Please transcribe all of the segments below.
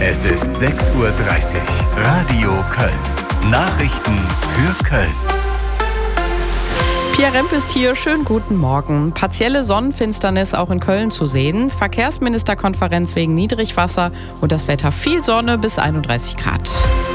Es ist 6:30 Uhr. Radio Köln. Nachrichten für Köln. Pia Remp ist hier. Schönen guten Morgen. Partielle Sonnenfinsternis auch in Köln zu sehen. Verkehrsministerkonferenz wegen Niedrigwasser und das Wetter viel Sonne bis 31 Grad.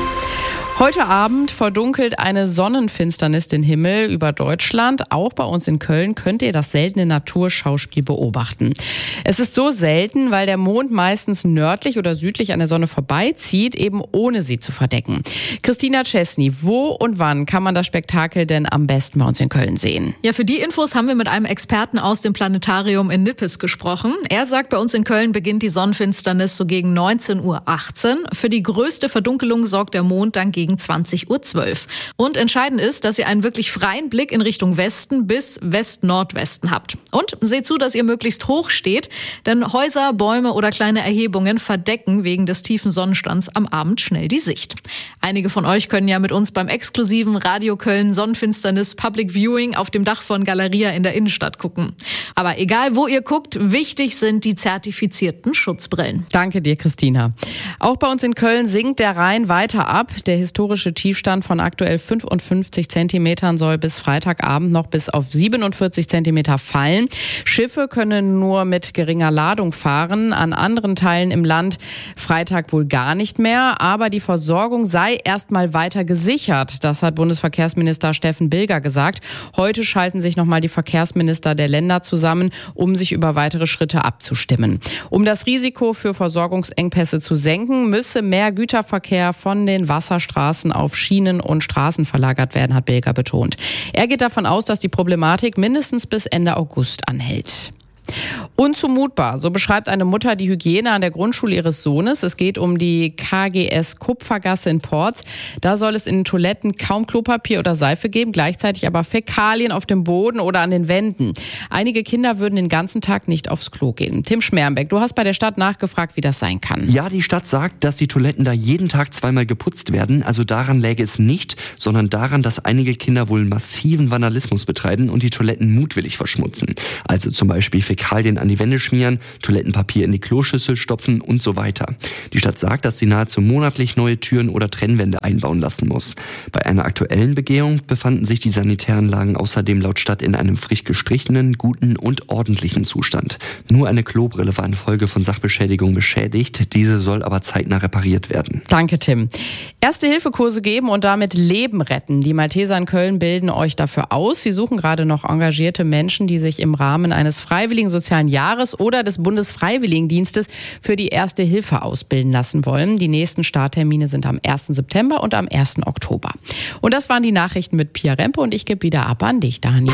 Heute Abend verdunkelt eine Sonnenfinsternis den Himmel über Deutschland. Auch bei uns in Köln könnt ihr das seltene Naturschauspiel beobachten. Es ist so selten, weil der Mond meistens nördlich oder südlich an der Sonne vorbeizieht, eben ohne sie zu verdecken. Christina Czesny, wo und wann kann man das Spektakel denn am besten bei uns in Köln sehen? Ja, für die Infos haben wir mit einem Experten aus dem Planetarium in Nippes gesprochen. Er sagt, bei uns in Köln beginnt die Sonnenfinsternis so gegen 19:18 Uhr. Für die größte Verdunkelung sorgt der Mond dann gegen 20:12 Uhr. Und entscheidend ist, dass ihr einen wirklich freien Blick in Richtung Westen bis West-Nordwesten habt. Und seht zu, dass ihr möglichst hoch steht, denn Häuser, Bäume oder kleine Erhebungen verdecken wegen des tiefen Sonnenstands am Abend schnell die Sicht. Einige von euch können ja mit uns beim exklusiven Radio Köln Sonnenfinsternis Public Viewing auf dem Dach von Galeria in der Innenstadt gucken. Aber egal, wo ihr guckt, wichtig sind die zertifizierten Schutzbrillen. Danke dir, Christina. Auch bei uns in Köln sinkt der Rhein weiter ab. Der historische Tiefstand von aktuell 55 Zentimetern soll bis Freitagabend noch bis auf 47 Zentimeter fallen. Schiffe können nur mit geringer Ladung fahren. An anderen Teilen im Land Freitag wohl gar nicht mehr. Aber die Versorgung sei erstmal weiter gesichert. Das hat Bundesverkehrsminister Steffen Bilger gesagt. Heute schalten sich nochmal die Verkehrsminister der Länder zusammen, um sich über weitere Schritte abzustimmen. Um das Risiko für Versorgungsengpässe zu senken, müsse mehr Güterverkehr von den Wasserstraßen auf Schienen und Straßen verlagert werden, hat Bilger betont. Er geht davon aus, dass die Problematik mindestens bis Ende August anhält. Unzumutbar, so beschreibt eine Mutter die Hygiene an der Grundschule ihres Sohnes. Es geht um die KGS Kupfergasse in Porz. Da soll es in den Toiletten kaum Klopapier oder Seife geben, gleichzeitig aber Fäkalien auf dem Boden oder an den Wänden. Einige Kinder würden den ganzen Tag nicht aufs Klo gehen. Tim Schmermbeck, du hast bei der Stadt nachgefragt, wie das sein kann. Ja, die Stadt sagt, dass die Toiletten da jeden Tag zweimal geputzt werden. Also daran läge es nicht, sondern daran, dass einige Kinder wohl massiven Vandalismus betreiben und die Toiletten mutwillig verschmutzen. Also zum Beispiel Fäkalien an die Wände schmieren, Toilettenpapier in die Kloschüssel stopfen und so weiter. Die Stadt sagt, dass sie nahezu monatlich neue Türen oder Trennwände einbauen lassen muss. Bei einer aktuellen Begehung befanden sich die Sanitäranlagen außerdem laut Stadt in einem frisch gestrichenen, guten und ordentlichen Zustand. Nur eine Klobrille war infolge von Sachbeschädigung beschädigt. Diese soll aber zeitnah repariert werden. Danke, Tim. Erste-Hilfe-Kurse geben und damit Leben retten. Die Malteser in Köln bilden euch dafür aus. Sie suchen gerade noch engagierte Menschen, die sich im Rahmen eines freiwilligen sozialen Jahres oder des Bundesfreiwilligendienstes für die Erste Hilfe ausbilden lassen wollen. Die nächsten Starttermine sind am 1. September und am 1. Oktober. Und das waren die Nachrichten mit Pia Rempe und ich gebe wieder ab an dich, Daniel.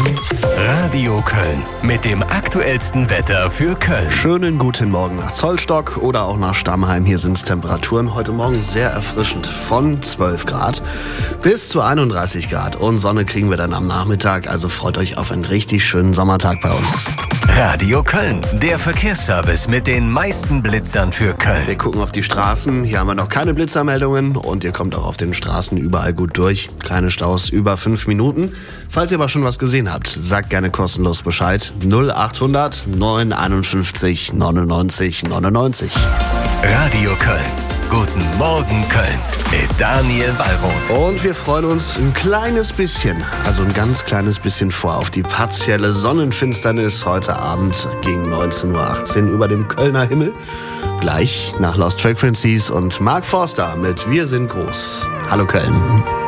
Radio Köln mit dem aktuellsten Wetter für Köln. Schönen guten Morgen nach Zollstock oder auch nach Stammheim. Hier sind es Temperaturen heute Morgen sehr erfrischend. Von 12 Grad bis zu 31 Grad. Und Sonne kriegen wir dann am Nachmittag. Also freut euch auf einen richtig schönen Sommertag bei uns. Radio Köln, der Verkehrsservice mit den meisten Blitzern für Köln. Wir gucken auf die Straßen. Hier haben wir noch keine Blitzermeldungen und ihr kommt auch auf den Straßen überall gut durch. Keine Staus über 5 Minuten. Falls ihr aber schon was gesehen habt, sagt gerne kostenlos Bescheid. 0800 951 99 99. Radio Köln. Guten Morgen Köln mit Daniel Wallroth. Und wir freuen uns ein kleines bisschen, also ein ganz kleines bisschen auf die partielle Sonnenfinsternis heute Abend gegen 19:18 Uhr über dem Kölner Himmel. Gleich nach Lost Frequencies und Mark Forster mit Wir sind groß. Hallo Köln.